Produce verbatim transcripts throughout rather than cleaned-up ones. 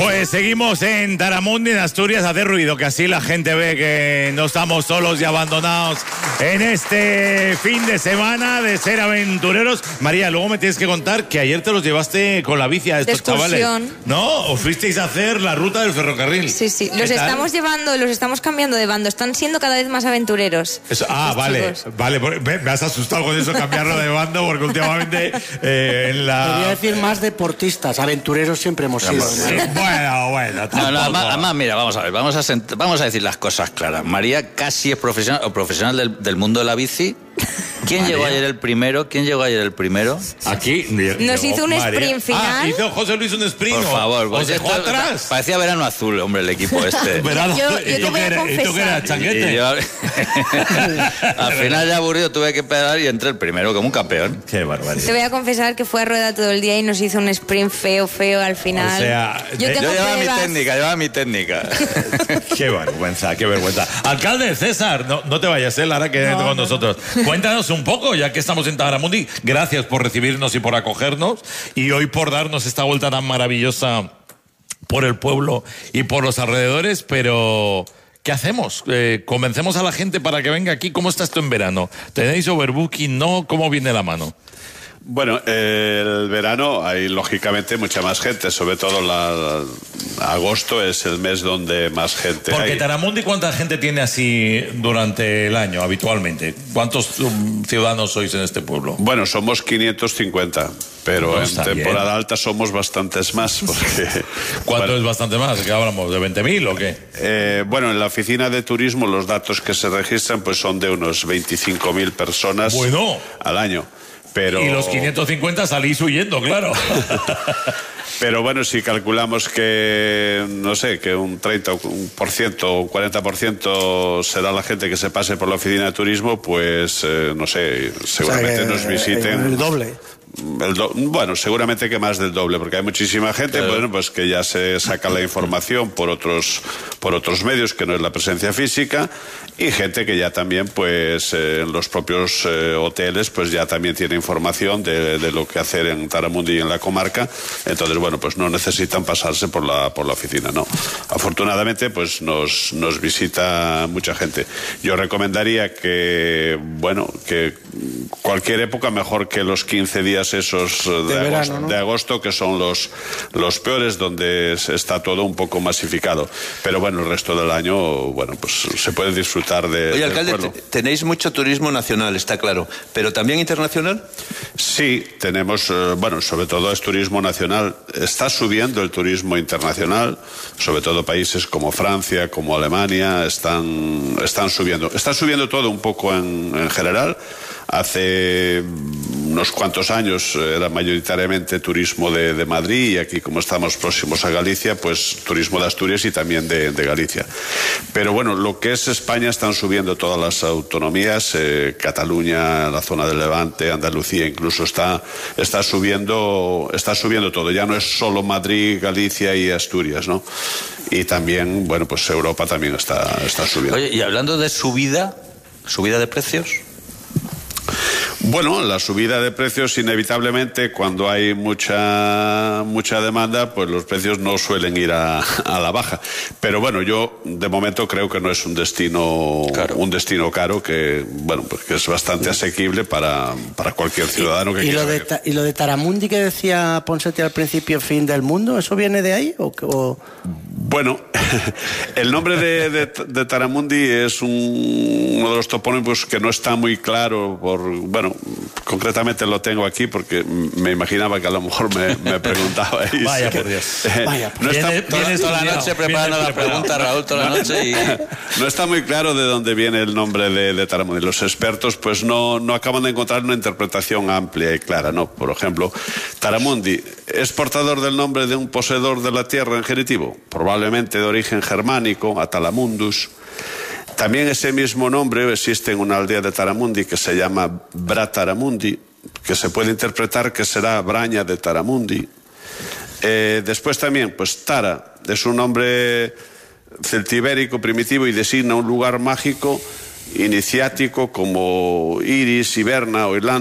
Pues seguimos en Taramundi, en Asturias, a hacer ruido, que así la gente ve que no estamos solos y abandonados en este fin de semana de ser aventureros. María, luego me tienes que contar que ayer te los llevaste con la bici a estos chavales. ¿No? ¿Os fuisteis a hacer la ruta del ferrocarril? Sí, sí. Los estamos llevando, los estamos cambiando de bando. Están siendo cada vez más aventureros. Eso, ah, vale, chicos. Vale. Me, me has asustado con eso, cambiarlo de bando, porque últimamente eh, en la... Quería decir más deportistas. Aventureros siempre hemos sido. Sí, bueno, bueno. No, no, además, además, mira, vamos a ver, vamos a, sent- vamos a decir las cosas claras. María casi es profesional o profesional del, del mundo de la bici. ¿Quién María. llegó ayer el primero? ¿Quién llegó ayer el primero? Aquí. Nos hizo un María. sprint final. Ah, hizo José Luis un sprint. Por favor, ¿os dejó esto, atrás? Parecía verano azul, hombre, el equipo este. Verano, yo, yo ¿Y tú qué eras, ¿y tú qué eras, changuete? Yo, al final ya aburrido tuve que pedar y entré el primero como un campeón. Qué barbaridad. Te voy a confesar que fue a rueda todo el día y nos hizo un sprint feo, feo al final. O sea, yo, yo llevaba pruebas. mi técnica, llevaba mi técnica. Qué vergüenza, qué vergüenza. Alcalde César, no, no te vayas, ¿eh? Lara, quédate no, con no, nosotros. No. Cuéntanos un poco, ya que estamos en Taramundi. Gracias por recibirnos y por acogernos. Y hoy por darnos esta vuelta tan maravillosa por el pueblo y por los alrededores, pero... ¿qué hacemos? Eh, ¿Convencemos a la gente para que venga aquí? ¿Cómo está esto en verano? ¿Tenéis overbooking? ¿No? ¿Cómo viene la mano? Bueno, eh, el verano hay lógicamente mucha más gente, sobre todo la, la, agosto es el mes donde más gente Porque hay. Taramundi, ¿cuánta gente tiene así durante el año habitualmente? ¿Cuántos um, ciudadanos sois en este pueblo? Bueno, somos quinientos cincuenta, pero no, en temporada bien. alta somos bastantes más. Porque, ¿Cuánto bueno, es bastante más? ¿Qué hablamos? ¿De veinte mil o qué? Eh, bueno, en la oficina de turismo los datos que se registran pues son de unos veinticinco mil personas bueno. al año. Pero... Y los quinientos cincuenta salís huyendo, claro. Pero bueno, si calculamos que, no sé, que un treinta por ciento o un cuarenta por ciento será la gente que se pase por la oficina de turismo, pues, eh, no sé, seguramente o sea que, nos visiten... El doble. El do, bueno, seguramente que más del doble, porque hay muchísima gente, claro. Bueno, pues que ya se saca la información por otros por otros medios que no es la presencia física, y gente que ya también, pues, eh, en los propios eh, hoteles, pues ya también tiene información de, de lo que hacer en Taramundi y en la comarca. Entonces, bueno, pues no necesitan pasarse por la por la oficina, no. Afortunadamente, pues nos nos visita mucha gente. Yo recomendaría que, bueno, que cualquier época mejor que los quince días esos de, de, verano, agosto, ¿no? de agosto, que son los, los peores, donde está todo un poco masificado. Pero bueno, el resto del año, bueno, pues se puede disfrutar de... Oye, alcalde, tenéis mucho turismo nacional, está claro, pero ¿también internacional? Sí, tenemos, eh, bueno, sobre todo es turismo nacional. Está subiendo el turismo internacional, sobre todo países como Francia, como Alemania, están, están subiendo. Está subiendo todo un poco en, en general. Hace unos cuantos años era mayoritariamente turismo de, de Madrid, y aquí, como estamos próximos a Galicia, pues turismo de Asturias y también de, de Galicia. Pero bueno, lo que es España están subiendo todas las autonomías, eh, Cataluña, la zona del Levante, Andalucía incluso está, está subiendo, está subiendo todo. Ya no es solo Madrid, Galicia y Asturias, ¿no? Y también, bueno, pues Europa también está, está subiendo. Oye, y hablando de subida, subida de precios... Bueno, la subida de precios inevitablemente, cuando hay mucha mucha demanda, pues los precios no suelen ir a, a la baja. Pero bueno, yo de momento creo que no es un destino claro. un destino caro, que bueno, pues que es bastante asequible para, para cualquier ciudadano que ¿Y, y quiera lo de ta, ¿Y lo de Taramundi que decía Ponseti al principio, fin del mundo, eso viene de ahí? ¿O, o... Bueno, el nombre de, de, de Taramundi es un, uno de los topónimos que no está muy claro por, bueno, concretamente lo tengo aquí porque me imaginaba que a lo mejor me, me preguntabais. Vaya por Dios. Eh, Vaya por no Dios. está, viene, toda, viene toda la noche preparando la pregunta, Raúl, toda la noche y... No está muy claro de dónde viene el nombre de, de Taramundi. Los expertos pues no, no acaban de encontrar una interpretación amplia y clara, ¿no? Por ejemplo, Taramundi, ¿es portador del nombre de un poseedor de la tierra en genitivo? Probablemente de origen germánico, Atalamundus. También ese mismo nombre existe en una aldea de Taramundi que se llama Brataramundi, que se puede interpretar que será Braña de Taramundi. Eh, después también, pues Tara es un nombre celtibérico primitivo y designa un lugar mágico iniciático como Iris, Iberna o Irlanda,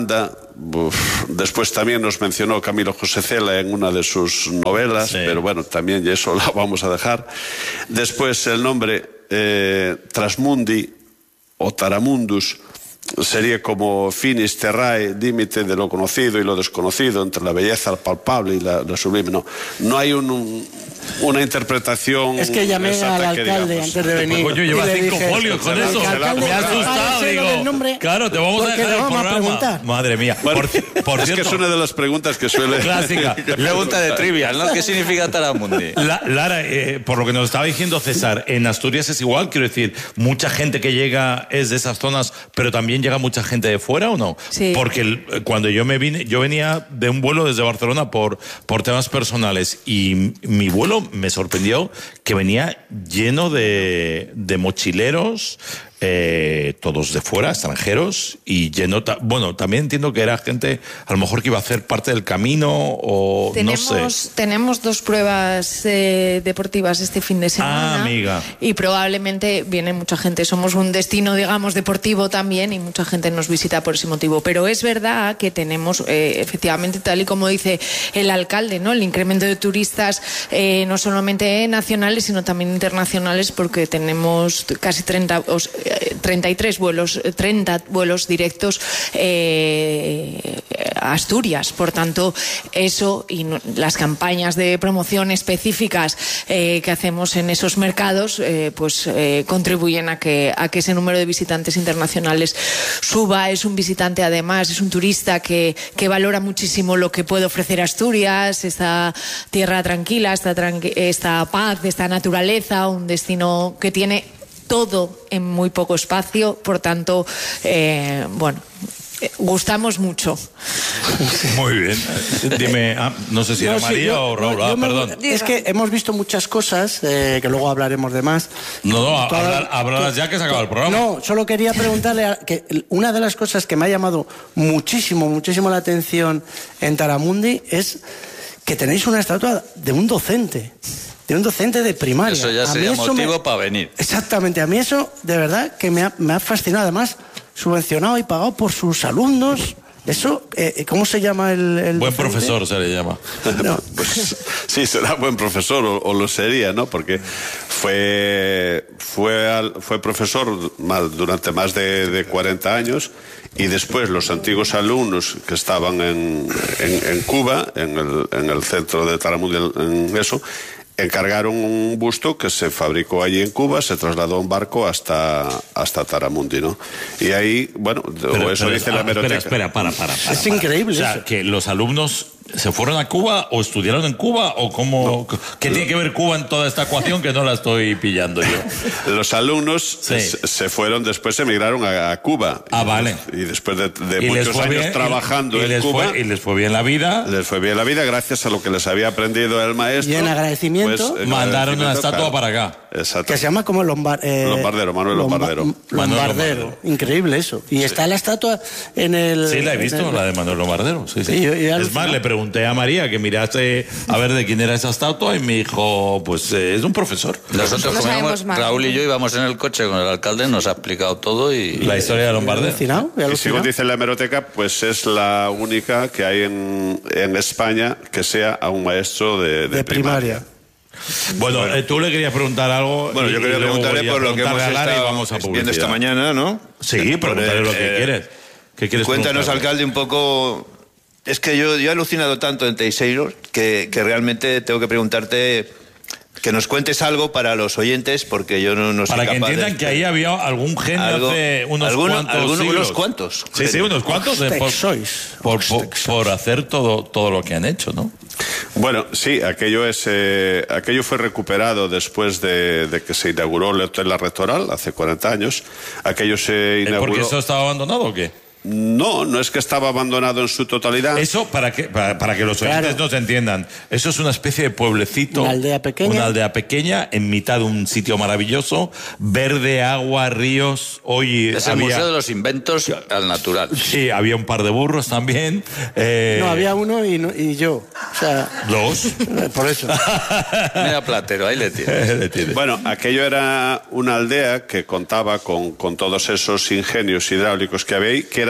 uf, después también nos mencionó Camilo José Cela en una de sus novelas, sí. Pero bueno, también y eso la vamos a dejar. Después el nombre eh, Trasmundi o Taramundus sería como finis terrae, límite de lo conocido y lo desconocido, entre la belleza palpable y la, la sublime. No, no hay un, un, una interpretación. Es que llamé al alcalde antes de venir. Pues yo llevo cinco dije, folios con eso. Me ha asustado, digo. Nombre, claro, te vamos a dejar el programa. Madre mía. Bueno, por, por es cierto, que es una de las preguntas que suele. Clásica. Pregunta de trivia, ¿no? ¿Qué significa Taramundi? La, Lara, eh, por lo que nos estaba diciendo César, en Asturias es igual, quiero decir, mucha gente que llega es de esas zonas, pero también llega mucha gente de fuera, ¿o no? Sí. Porque el, cuando yo me vine, yo venía de un vuelo desde Barcelona por, por temas personales y mi vuelo me sorprendió que venía lleno de, de mochileros, eh, todos de fuera, extranjeros, y lleno, ta, bueno, también entiendo que era gente a lo mejor que iba a hacer parte del camino o tenemos, no sé. Tenemos dos pruebas eh, deportivas este fin de semana. Ah, amiga. Y probablemente viene mucha gente. Somos un destino, digamos, deportivo también y mucha gente nos visita por ese motivo. Pero es verdad que tenemos, eh, efectivamente, tal y como dice el alcalde, ¿no? El incremento de turistas, eh, no solamente nacionales, sino también internacionales, porque tenemos casi treinta... Os, treinta y tres vuelos, treinta vuelos directos eh, a Asturias. Por tanto, eso y no, las campañas de promoción específicas eh, que hacemos en esos mercados, eh, pues eh, contribuyen a que, a que ese número de visitantes internacionales suba. Es un visitante, además, es un turista que, que valora muchísimo lo que puede ofrecer Asturias, esta tierra tranquila, esta, tranqui- esta paz, esta naturaleza, un destino que tiene todo en muy poco espacio, por tanto, eh, bueno, eh, gustamos mucho. Muy bien. Dime, ah, no sé si era No, sí, María yo- o Raúl, yo ah, me- perdón. Es que hemos visto muchas cosas, eh, que luego hablaremos de más. No, no, Todas- hablar- hablarás ya que se acaba el programa. No, solo quería preguntarle a- que una de las cosas que me ha llamado muchísimo, muchísimo la atención en Taramundi es que tenéis una estatua de un docente. De un docente de primaria. Eso ya A mí sería eso motivo me- para venir. Exactamente, a mí eso de verdad que me ha, me ha fascinado. Además, subvencionado y pagado por sus alumnos. Eso, eh, ¿cómo se llama el, el Buen docente? profesor se le llama. No. Pues, sí, será buen profesor o, o lo sería, ¿no? Porque fue, fue, al- fue profesor mal- durante más de, de cuarenta años y después los antiguos alumnos que estaban en, en, en Cuba, en el, en el centro de Taramundi, en eso, encargaron un busto que se fabricó allí en Cuba, se trasladó en barco hasta, hasta Taramundi, ¿no? Y ahí, bueno, Pero, eso pero, dice ah, la hemeroteca. Espera, espera, para, para, para, Es para. increíble O sea, eso. que los alumnos se fueron a Cuba o estudiaron en Cuba o cómo... ¿Qué tiene que ver Cuba en toda esta ecuación que no la estoy pillando yo? Los alumnos Sí. se, se fueron, después emigraron a, a Cuba. Ah, vale. Y después de, de Y les muchos fue años bien, trabajando y, y en les Cuba, fue, y les fue bien la vida. les fue bien la vida gracias a lo que les había aprendido el maestro. Y en agradecimiento, en mandaron una agradecimiento, estatua claro. para acá. Exacto. Que se llama como Lombar, eh, Lombardero, Manuel Lomba- Lombardero. M- Manuel Lombardero. Lombardero. Increíble eso. Y está la estatua en el... Sí, la he visto, en el- la de Manuel Lombardero. Sí, sí. Sí, yo- yo he es alucinado. más, le pregunté a María que mirase a ver de quién era esa estatua y me dijo, pues eh, es un profesor. Nosotros, No como sabemos íbamos- más. Raúl y yo íbamos en el coche con el alcalde, nos ha explicado todo y... La historia de Lombardero. Alucinado, he Y alucinado. según dice la hemeroteca, pues es la única que hay en, en España que sea a un maestro de, de De primaria. Bueno, eh, tú le querías preguntar algo. Bueno, y- yo y quería luego preguntarle voy a por lo que hemos preguntarle a Lara y estado vamos a viendo esta publicidad. mañana, ¿no? Sí, pregúntale lo que Eh, quieres. ¿Qué quieres Cuéntanos, preguntarle? alcalde, un poco... Es que yo, yo he alucinado tanto en Teixeiro que, que realmente tengo que preguntarte que nos cuentes algo para los oyentes, porque yo no, no soy Para que capaz de- entiendan que ahí había algún genio Algo- hace unos alguno- cuantos alguno- siglos. unos cuantos. Sí, sí, unos cuantos. eh, Hostia, por, sois. por, por, por hacer todo, todo lo que han hecho, ¿no? Bueno, sí, aquello es eh, aquello fue recuperado después de, de que se inauguró el Hotel La Rectoral hace cuarenta años. Aquello se ¿Es inauguró. porque eso estaba abandonado o qué? No, no es que estaba abandonado en su totalidad. Eso, para que, para, para que los oyentes Claro. nos entiendan, eso es una especie de pueblecito. Una aldea pequeña. Una aldea pequeña en mitad de un sitio maravilloso, verde, agua, ríos. Hoy Es el había, Museo de los Inventos al Natural. sí, había un par de burros también. eh, No, había uno y, no- y yo. O sea, dos. eh, por eso. Mira, Platero, ahí le tienes. Le tiene. Bueno, aquello era una aldea que contaba con, con todos esos ingenios hidráulicos que había ahí, que era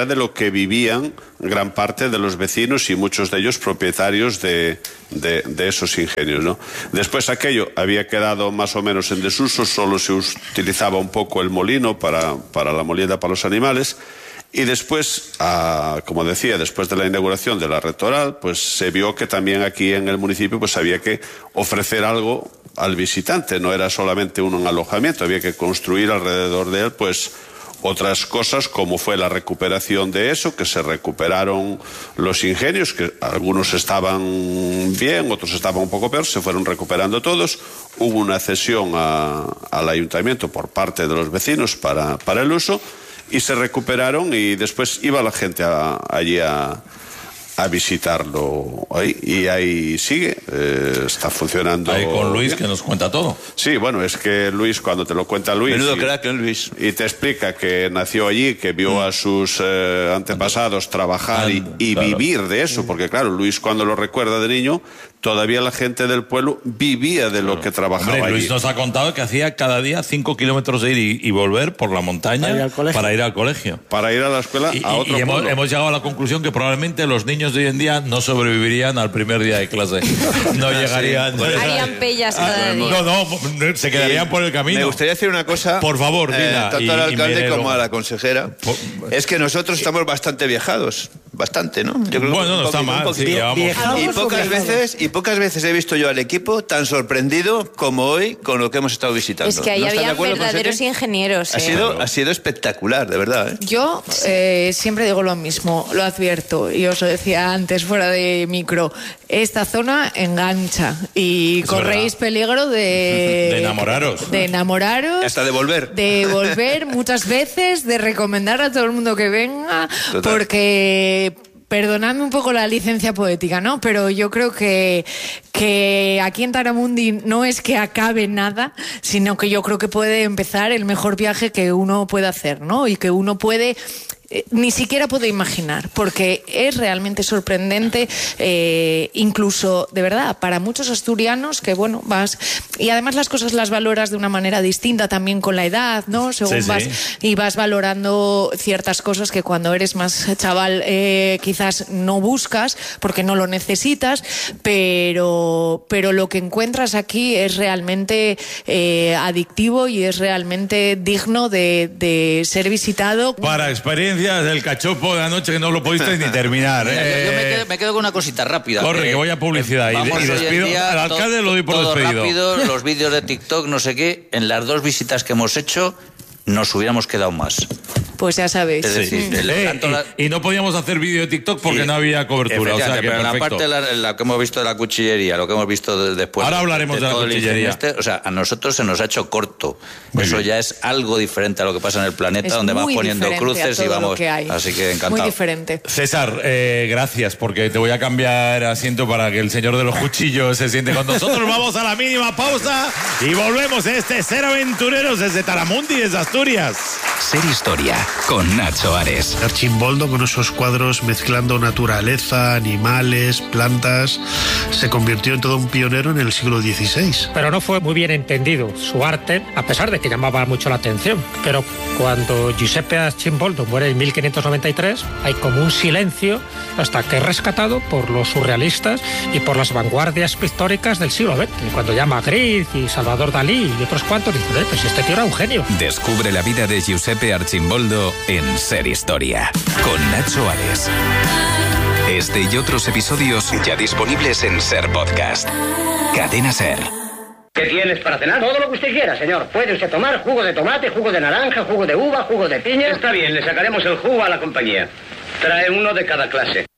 era de lo que vivían gran parte de los vecinos y muchos de ellos propietarios de, de, de esos ingenios, ¿no? Después aquello había quedado más o menos en desuso, solo se utilizaba un poco el molino para, para la molienda para los animales. Y después, ah, como decía, después de la inauguración de la Rectoral, pues se vio que también aquí en el municipio pues había que ofrecer algo al visitante, no era solamente un alojamiento, había que construir alrededor de él pues otras cosas, como fue la recuperación de eso, que se recuperaron los ingenios, que algunos estaban bien, otros estaban un poco peor, se fueron recuperando todos. Hubo una cesión a, al ayuntamiento por parte de los vecinos para, para el uso, y se recuperaron, y después iba la gente a, allí a, a visitarlo ahí, y ahí sigue, eh, está funcionando. Ahí con Luis, bien. Que nos cuenta todo. Sí, bueno, es que Luis, cuando te lo cuenta Luis... Menudo y, crack, ¿eh, Luis? Y te explica que nació allí, que vio mm. a sus eh, antepasados trabajar y, y claro. vivir de eso, porque claro, Luis cuando lo recuerda de niño, todavía la gente del pueblo vivía de lo que trabajaba. Hombre, Luis allí. nos ha contado que hacía cada día cinco kilómetros de ir y, y volver por la montaña para ir al colegio. Para ir al colegio. Para ir a la escuela y, a otro y hemos, pueblo. hemos llegado a la conclusión que probablemente los niños de hoy en día no sobrevivirían al primer día de clase. No llegarían. Sí, harían pellas cada día. No, no, se quedarían por el camino. Me gustaría decir una cosa. Por favor, dila. Eh, tanto y, al alcalde y como a la consejera. Por, es que nosotros estamos bastante viejados. Bastante, ¿no? Yo creo bueno, que no está mal. Sí, y pocas veces y pocas veces he visto yo al equipo tan sorprendido como hoy con lo que hemos estado visitando. Es que ahí ¿No había verdaderos ingenieros. Ha, eh. sido, ha sido espectacular, de verdad. ¿eh? Yo eh, siempre digo lo mismo, lo advierto, y os lo decía antes fuera de micro. Esta zona engancha y es corréis verdad. Peligro de... De enamoraros. De enamoraros. Hasta de volver. De volver muchas veces, de recomendar a todo el mundo que venga, total. Porque... Perdonadme un poco la licencia poética, ¿no? Pero yo creo que, que aquí en Taramundi no es que acabe nada, sino que yo creo que puede empezar el mejor viaje que uno puede hacer, ¿no? Y que uno puede... Eh, ni siquiera puedo imaginar, porque es realmente sorprendente, eh, incluso, de verdad, para muchos asturianos que, bueno, vas... Y además las cosas las valoras de una manera distinta también con la edad, ¿no? Según sí, vas... Sí. Y vas valorando ciertas cosas que cuando eres más chaval eh, quizás no buscas, porque no lo necesitas, pero, pero lo que encuentras aquí es realmente eh, adictivo y es realmente digno de, de ser visitado. Para experiencia del cachopo de anoche que no lo pudiste ni terminar. Mira, eh... yo, yo me, quedo, me quedo con una cosita rápida. Corre, eh, que voy a publicidad eh, y, y despido. Al alcalde to, lo doy por todo despedido. Rápido, los vídeos de TikTok, no sé qué. En las dos visitas que hemos hecho, nos hubiéramos quedado más. Pues ya sabéis. Es decir, sí. el, eh, tanto y, la... y no podíamos hacer vídeo de TikTok porque sí, no había cobertura. O sea, que pero en la perfecto. parte de la, la que hemos visto de la cuchillería, lo que hemos visto de, después. Ahora hablaremos de, de, de la cuchillería. Este, o sea, a nosotros se nos ha hecho corto. Muy Eso bien. Ya es algo diferente a lo que pasa en el planeta, es donde vamos poniendo cruces y vamos. Que hay. Así que encantado. Muy diferente. César, eh, gracias, porque te voy a cambiar asiento para que el señor de los cuchillos se siente con nosotros. Vamos a la mínima pausa y volvemos. Este Ser Aventureros desde Taramundi, desde Asturias. Ser Historia con Nacho Ares. Archimboldo, con esos cuadros mezclando naturaleza, animales, plantas, se convirtió en todo un pionero en el siglo dieciséis. Pero no fue muy bien entendido su arte, a pesar de que llamaba mucho la atención. Pero cuando Giuseppe Archimboldo muere en mil quinientos noventa y tres, hay como un silencio hasta que es rescatado por los surrealistas y por las vanguardias pictóricas del siglo veinte. Y cuando ya Magritte y Salvador Dalí y otros cuantos dicen, eh, pues este tío era un genio. Descubre la vida de Giuseppe Archimboldo en Ser Historia con Nacho Ares. Este y otros episodios ya disponibles en Ser Podcast. Cadena Ser. ¿Qué tienes para cenar? Todo lo que usted quiera, señor. Puede usted tomar jugo de tomate, jugo de naranja, jugo de uva, jugo de piña. Está bien, le sacaremos el jugo a la compañía. Trae uno de cada clase.